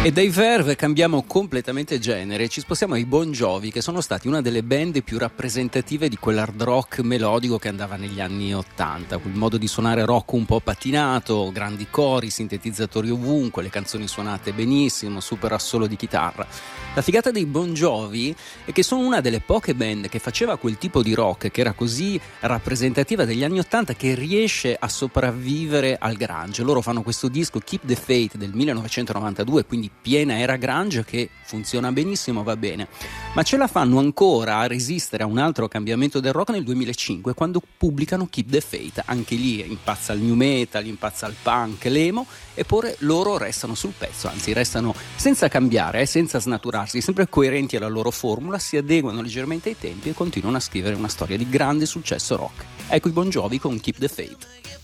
E dai Verve cambiamo completamente genere e ci spostiamo ai Bon Jovi, che sono stati una delle band più rappresentative di quell'hard rock melodico che andava negli anni '80, quel modo di suonare rock un po' patinato, grandi cori, sintetizzatori ovunque, le canzoni suonate benissimo, super assolo di chitarra. La figata dei Bon Jovi è che sono una delle poche band che faceva quel tipo di rock che era così rappresentativa degli anni '80 che riesce a sopravvivere al grunge. Loro fanno questo disco Keep the Faith del 1992, quindi piena era grunge, che funziona benissimo, va bene, ma ce la fanno ancora a resistere a un altro cambiamento del rock nel 2005, quando pubblicano Keep the Faith. Anche lì impazza il new metal, impazza il punk, l'emo, eppure loro restano sul pezzo, anzi restano senza cambiare, senza snaturarsi, sempre coerenti alla loro formula, si adeguano leggermente ai tempi e continuano a scrivere una storia di grande successo rock. Ecco i Bon Jovi con Keep the Faith.